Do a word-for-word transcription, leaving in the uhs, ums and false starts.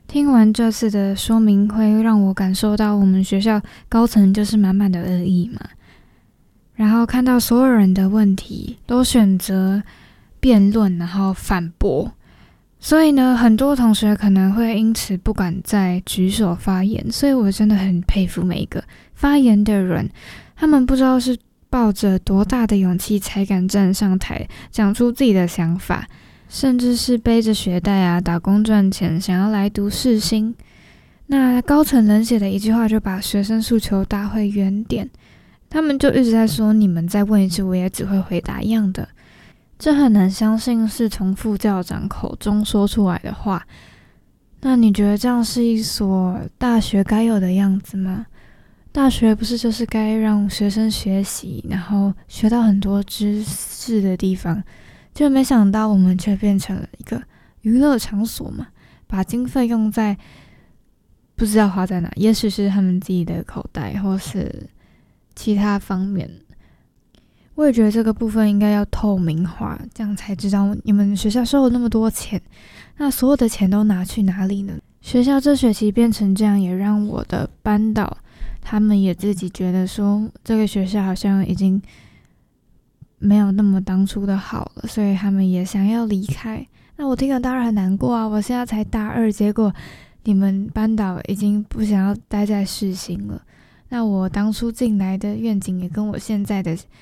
听完这次的说明会，让我感受到我们学校高层就是满满的恶意嘛。然后看到所有人的问题都选择辩论，然后反驳，所以呢，很多同学可能会因此不敢再举手发言。所以我真的很佩服每一个发言的人，他们不知道是抱着多大的勇气才敢站上台讲出自己的想法，甚至是背着学贷啊打工赚钱，想要来读世新。那高层冷血的一句话就把学生诉求打回原点，他们就一直在说你们再问一次我也只会回答一样的，这很难相信是从副校长口中说出来的话。那你觉得这样是一所大学该有的样子吗？大学不是就是该让学生学习，然后学到很多知识的地方，就没想到我们却变成了一个娱乐场所嘛，把经费用在不知道花在哪，也许是他们自己的口袋或是其他方面。我也觉得这个部分应该要透明化，这样才知道你们学校收了那么多钱，那所有的钱都拿去哪里呢？学校这学期变成这样，也让我的班导他们也自己觉得说这个学校好像已经没有那么当初的好了，所以他们也想要离开。那我听了当然很难过啊，我现在才大二，结果你们班导已经不想要待在世新了。那我当初进来的愿景也跟我现在的